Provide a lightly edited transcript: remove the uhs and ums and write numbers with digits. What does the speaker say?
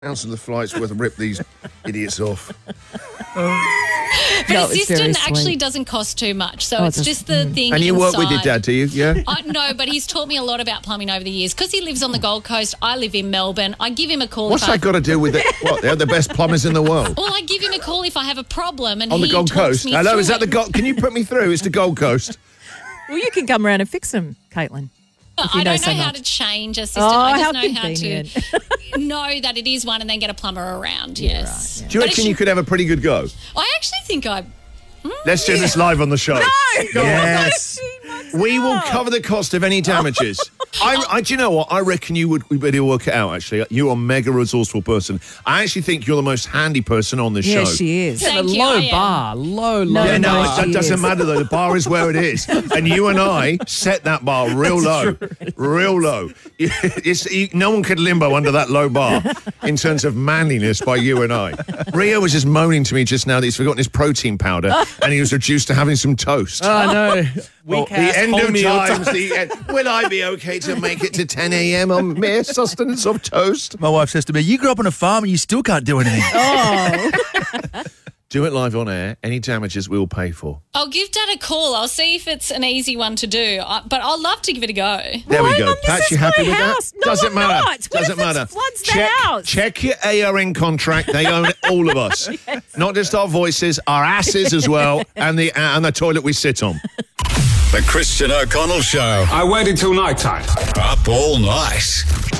Of the flight's worth rip these idiots off. But assistant actually doesn't cost too much, so it's just the thing. And you inside. work with your dad, do you? Yeah. No, but he's taught me a lot about plumbing over the years because he lives on the Gold Coast. I live in Melbourne. I give him a call. What's that got to do with it? What? They're the best plumbers in the world. Well, I give him a call if I have a problem, and on the he Gold talks Coast. me Hello, through is that the Gold? Can you put me through? It's the Gold Coast. Well, you can come around and fix them, Caitlin. I don't know how to change a system. I just know how to know that it is one and then get a plumber around. Yes. Right, yeah. Do you reckon you could have a pretty good go? I actually think I... Let's do this live on the show. No! Yes. We will cover the cost of any damages. Do you know what? I reckon we better work it out, actually. You're a mega resourceful person. I actually think you're the most handy person on this show. Yeah, she is. Thank a you, low I am. bar. Low Yeah, no, bar. it doesn't matter, though. The bar is where it is. And you and I set that bar real low. Real low. No one could limbo under that low bar in terms of manliness by you and I. Rio was just moaning to me just now that he's forgotten his protein powder and he was reduced to having some toast. Oh, no. Well, the end of times. Will I be okay to make it to 10 a.m. on mere sustenance of toast? My wife says to me, you grew up on a farm and you still can't do anything. Oh. Do it live on air. Any damages we will pay for. I'll give Dad a call. I'll see if it's an easy one to do. But I'll love to give it a go. There we go. Mum, Pat, this you is happy my with house. that? No, Doesn't I'm matter. not. What Doesn't if it matter. floods the house? Check your ARN contract. They own all of us. Yes. Not just our voices, our asses as well, and the toilet we sit on. The Christian O'Connell Show. I waited till night time. Up all night.